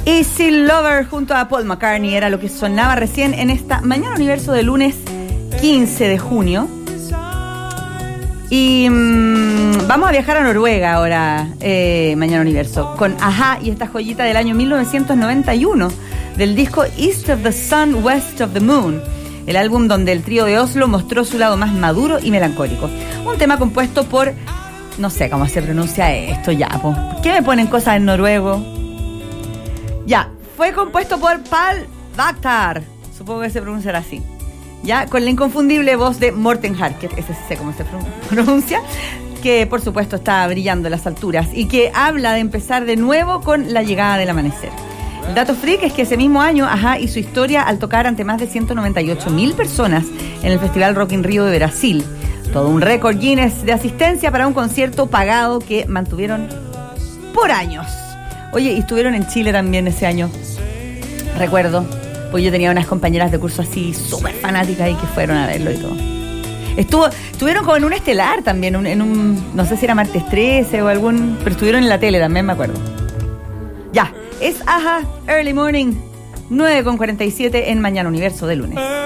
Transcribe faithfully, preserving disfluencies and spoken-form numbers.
Easy Lover junto a Paul McCartney era lo que sonaba recién en esta Mañana Universo de lunes quince de junio. Y mmm, vamos a viajar a Noruega ahora, eh, Mañana Universo, con Ajá y esta joyita del año mil novecientos noventa y uno, del disco East of the Sun, West of the Moon, el álbum donde el trío de Oslo mostró su lado más maduro y melancólico. Un tema compuesto por, no sé cómo se pronuncia esto ya, po. ¿Por qué me ponen cosas en noruego? Ya, fue compuesto por Pal Vaktar, supongo que se pronunciará así. Ya, con la inconfundible voz de Morten Harket, ese sí sé cómo se pronuncia, que por supuesto está brillando en las alturas y que habla de empezar de nuevo con la llegada del amanecer. El dato freak es que ese mismo año, Ajá hizo historia al tocar ante más de ciento noventa y ocho mil personas en el Festival Rock in Rio de Brasil. Todo un récord Guinness de asistencia para un concierto pagado que mantuvieron por años. Oye, y estuvieron en Chile también ese año, recuerdo. Pues yo tenía unas compañeras de curso así súper fanáticas y que fueron a verlo y todo. Estuvo, estuvieron como en un estelar también, un, en un, no sé si era martes trece o algún, pero estuvieron en la tele también, me acuerdo. Ya, es Ajá, Early Morning, nueve con cuarenta y siete en Mañana Universo de lunes.